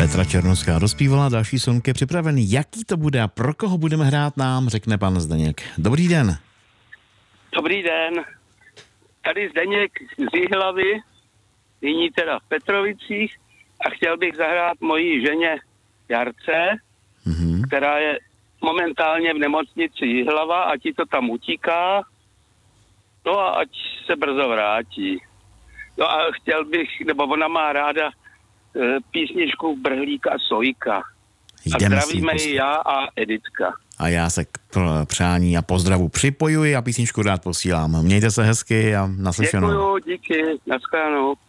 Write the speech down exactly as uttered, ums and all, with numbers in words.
Petra Černouská dospívala, další song je připravený. Jaký to bude a pro koho budeme hrát, nám řekne pan Zdeněk. Dobrý den. Dobrý den. Tady Zdeněk z Jihlavy, nyní teda v Petrovicích, a chtěl bych zahrát mojí ženě Jarce, mm-hmm. která je momentálně v nemocnici Jihlava, ať jí to tam utíká, no a ať se brzo vrátí. No a chtěl bych, nebo ona má ráda e, písničku Brhlík a Sojka. Jdeme a zdravíme ji já a Editka. A já se k přání a pozdravu připojuji a písničku rád posílám. Mějte se hezky a naslyšenou. Děkuju, díky, nashledanou.